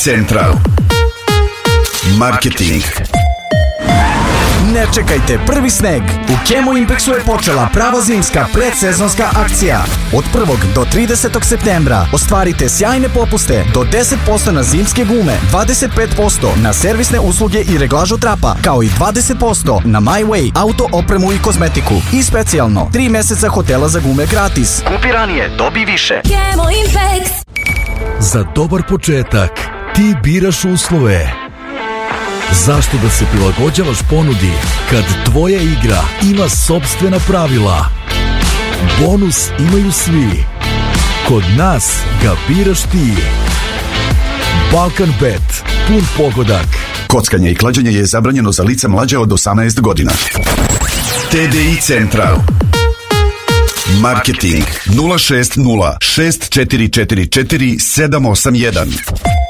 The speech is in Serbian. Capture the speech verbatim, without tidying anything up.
Central. Marketing. Ne čekajte prvi sneg. U Chemo Impexu je počela prava zimska predsezonska akcija. Od prvog do tridesetog septembra ostvarite sjajne popuste do deset posto na zimske gume, dvadeset pet posto na servisne usluge i reglažu trapa, kao i dvadeset posto na MyWay, auto opremu i kozmetiku. I specijalno, tri meseca hotela za gume gratis. Kupi ranije, dobi više. Chemo Impex. Za dobar početak ti biraš uslove. Zašto da se prilagođavaš ponudi kad tvoja igra ima sopstvena pravila? Bonus imaju svi. Kod nas ga biraš ti. Balkan Bet. Pun pogodak. Kockanje i klađenje je zabranjeno za lica mlađe od osamnaest godina. T D I Central. Marketing nula šest nula šest četiri četiri četiri sedam osam jedan.